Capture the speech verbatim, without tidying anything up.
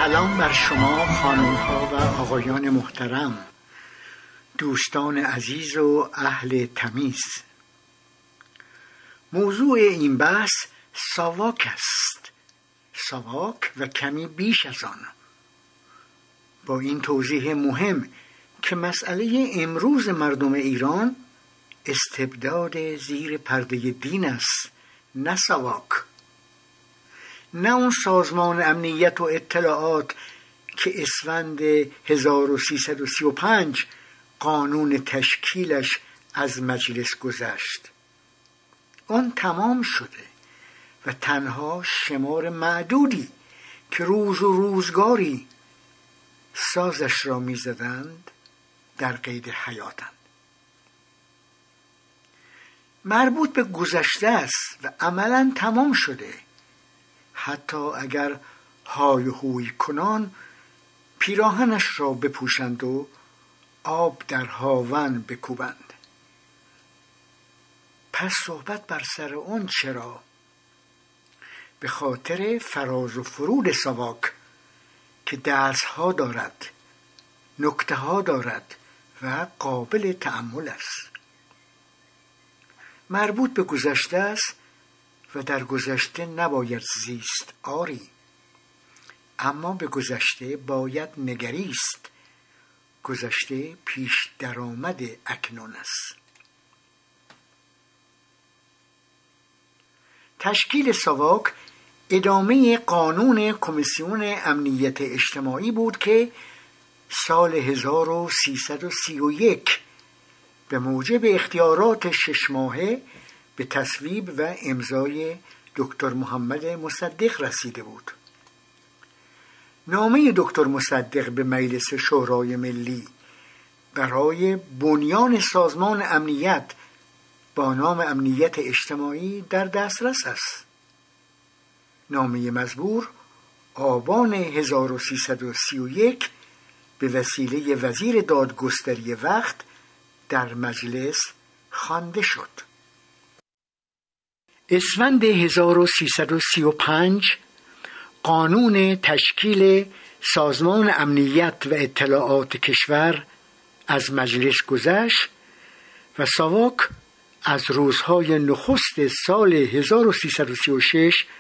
سلام بر شما خانم‌ها و آقایان محترم، دوستان عزیز و اهل تمیز. موضوع این بحث ساواک است، ساواک و کمی بیش از آن. با این توضیح مهم که مسئله امروز مردم ایران استبداد زیر پرده دین است، نه ساواک، نه اون سازمان امنیت و اطلاعات که اسفند هزار و سیصد و سی و پنج قانون تشکیلش از مجلس گذشت. آن تمام شده و تنها شمار معدودی که روز و روزگاری سازش را می زدند در قید حیاتند. مربوط به گذشته است و عملاً تمام شده، حتی اگر های و هوی کنان پیراهنش را بپوشند و آب در هاون بکوبند. پس صحبت بر سر اون چرا؟ به خاطر فراز و فرود ساواک که درس ها دارد، نکته ها دارد و قابل تأمل است. مربوط به گذشته است و در گذشته نباید زیست، آری، اما به گذشته باید نگریست. گذشته پیش درآمد اکنون است. تشکیل ساواک ادامه قانون کمیسیون امنیت اجتماعی بود که سال هزار و سیصد و سی و یک به موجب اختیارات شش ماهه به تصویب و امضای دکتر محمد مصدق رسیده بود. نامه دکتر مصدق به مجلس شورای ملی برای بنیان سازمان امنیت با نام امنیت اجتماعی در دسترس است. نامه مزبور آبان هزار و سیصد و سی و یک به وسیله وزیر دادگستری وقت در مجلس خوانده شد. اسفند هزار و سیصد و سی و پنج قانون تشکیل سازمان امنیت و اطلاعات کشور از مجلس گذشت و ساواک از روزهای نخست سال هزار و سیصد و سی و شش